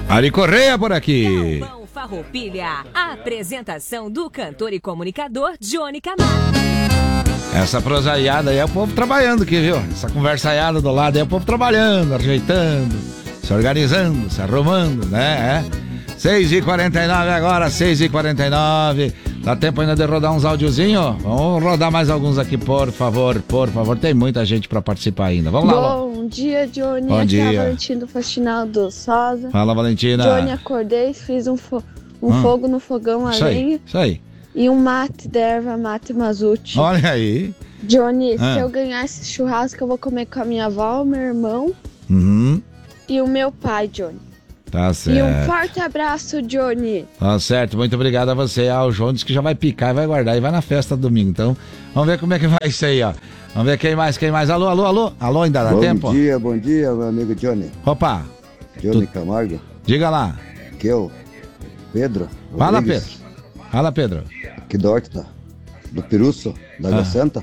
Ari Correia por aqui. Galvão Farroupilha, a apresentação do cantor e comunicador Johnny Camargo. Essa prosaiada aí é o povo trabalhando aqui, viu? Essa conversaiada do lado aí é o povo trabalhando, ajeitando, se organizando, se arrumando, né? 6h49 agora, 6h49. Dá tempo ainda de rodar uns áudiozinhos? Vamos rodar mais alguns aqui, por favor, por favor. Tem muita gente pra participar ainda. Vamos lá. Bom dia, Johnny. Bom dia. Aqui é a Valentina do Faxinal do Sosa. Fala, Valentina. Johnny, acordei, fiz um fogo no fogão a lenha. Isso aí. E um mate de erva mate mazuti. Olha aí. Johnny, se eu ganhar esse churrasco, eu vou comer com a minha avó, o meu irmão e o meu pai, Johnny. Tá certo. E um forte abraço, Johnny. Tá certo, muito obrigado a você. O João disse que já vai picar e vai guardar e vai na festa domingo. Então, vamos ver como é que vai ser aí, ó. Vamos ver quem mais. Alô, ainda dá tempo? Bom dia, meu amigo Johnny. Opa. Johnny Camargo. Diga lá. Que é o Pedro. Fala, Rodrigues. Pedro. Fala, Pedro. Que da Horta, do Peruço, da Água Santa.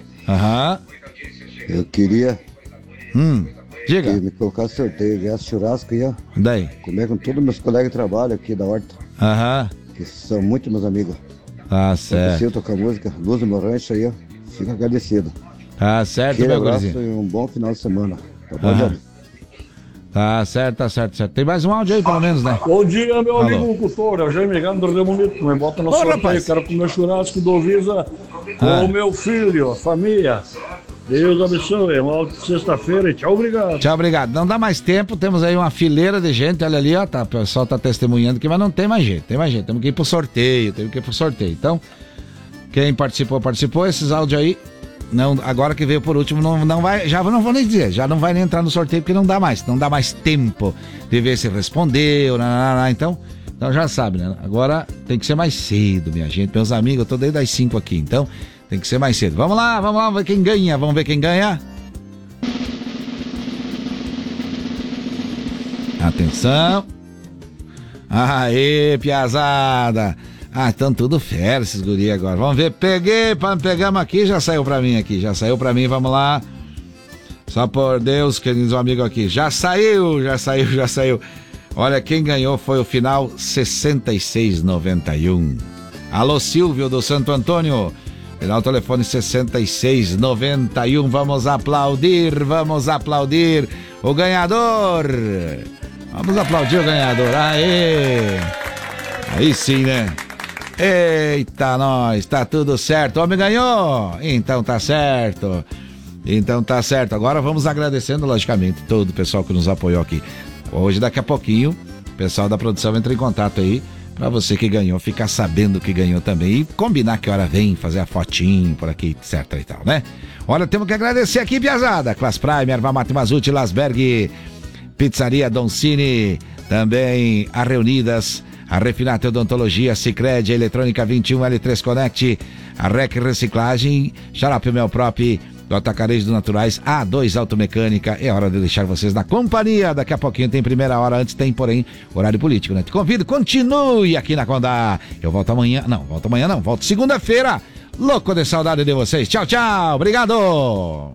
Eu queria diga. que me colocasse sorteio, ganhasse churrasco e ia Daí. comer com todos meus colegas de trabalho aqui da Horta. Que são muito meus amigos. Tá Eu certo. preciso tocar música, luz do meu rancho aí, ó. Fico agradecido. Tá certo, Aquele meu abraço gurizinho. e um bom final de semana. Tá bom, Johnny? Tá certo. Tem mais um áudio aí, pelo menos, né? Bom dia, meu amigo locutor. É o Jaime Gano do Rio Bonito. Me bota no sorteio. Rapaz. Quero comer churrasco do Visa com o meu filho, a família. Deus abençoe. Uma ótima sexta-feira e tchau, obrigado. Tchau, obrigado. Não dá mais tempo, temos aí uma fileira de gente, olha ali, ó, tá, o pessoal tá testemunhando aqui, mas não tem mais gente, temos que ir pro sorteio, Então, quem participou, esses áudios aí, não, agora que veio por último, não vai, já não vou nem dizer, já não vai nem entrar no sorteio, porque não dá mais tempo de ver se respondeu, então já sabe, né, agora tem que ser mais cedo, minha gente, meus amigos, eu tô desde as 5 aqui, então tem que ser mais cedo. Vamos lá, ver quem ganha. Vamos ver quem ganha. Atenção. Aê, piazada. Estão tudo fera esses guri agora. Vamos ver, pegamos aqui, já saiu pra mim, vamos lá. Só por Deus, queridos amigos aqui. Já saiu. Olha, quem ganhou foi o final 6691. Alô, Silvio do Santo Antônio. Final telefone 6691. Vamos aplaudir o ganhador. Vamos aplaudir o ganhador. Aê! Aí sim, né? Eita, nós, tá tudo certo. O homem ganhou. Então tá certo. Agora vamos agradecendo, logicamente, todo o pessoal que nos apoiou aqui. Hoje, daqui a pouquinho, o pessoal da produção entra em contato aí pra você que ganhou, ficar sabendo que ganhou também e combinar que hora vem, fazer a fotinho por aqui, etc e tal, né? Olha, temos que agradecer aqui, piazada. Class Prime, Erva Mate Mazuti, Lasberg, Pizzaria Doncini, também a Reunidas, a Refinata Odontologia, Sicredi, Eletrônica 21, L3 Connect, a REC Reciclagem, Xarope Mel Prop, do Atacarejo do Naturais, A2 Automecânica. É hora de deixar vocês na companhia. Daqui a pouquinho tem primeira hora, antes tem, porém, horário político, né? Te convido, continue aqui na Condá. Eu volto amanhã, volto segunda-feira. Louco de saudade de vocês. Tchau, obrigado.